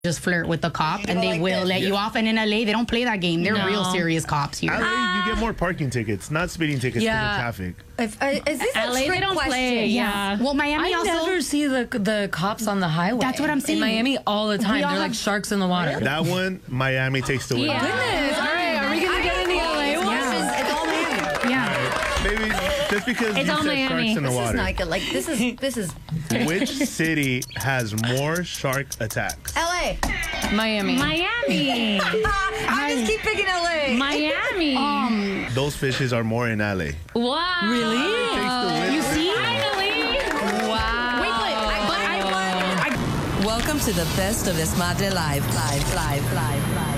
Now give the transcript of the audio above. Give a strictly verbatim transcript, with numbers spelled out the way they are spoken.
just flirt with the cop and they like will this. let you off. And in L A, they don't play that game. They're No. real serious cops here. L A, you get more parking tickets, not speeding tickets Yeah. for the traffic. If, uh, is this L A, a they trick don't question? play. Yeah. Well, Miami I also. never see the the cops on the highway. That's what I'm saying. In Miami, all the time, We all they're like have- sharks in the water. That one, Miami takes the win. Yeah. Goodness. All right, are we gonna get in the L A one? It's, it's all Miami. Yeah. Maybe just because It's you all said Miami. sharks in the This is water. not good. Like this is this is Which city has more shark attacks? L A. Miami. Miami. I just keep picking L A. Miami. Um, Those fishes are more in L A. wow. Really? you see? Finally. Wow. Wait, but I, but I, I Welcome to the best of Desmadre Live. Live, live, live, live.